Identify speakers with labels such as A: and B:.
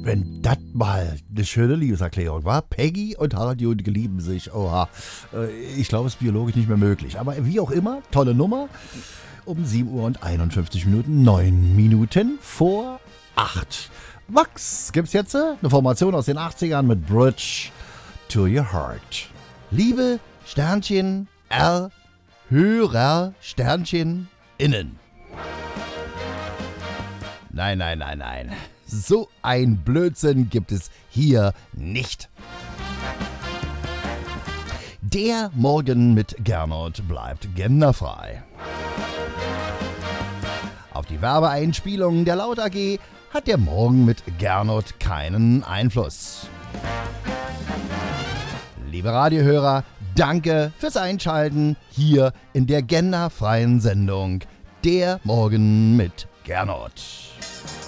A: wenn das mal eine schöne Liebeserklärung war. Peggy und Hardy und lieben sich. Oha. Ich glaube, es ist biologisch nicht mehr möglich. Aber wie auch immer, tolle Nummer. Um 7 Uhr und 51 Minuten, 9 Minuten vor 8. Max, gibt's jetzt eine Formation aus den 80ern mit Bridge to Your Heart. Liebe Sternchen R, Hörer Sternchen innen. Nein. So ein Blödsinn gibt es hier nicht. Der Morgen mit Gernot bleibt genderfrei. Auf die Werbeeinspielung der Laut AG hat der Morgen mit Gernot keinen Einfluss. Liebe Radiohörer, danke fürs Einschalten hier in der genderfreien Sendung Der Morgen mit Gernot.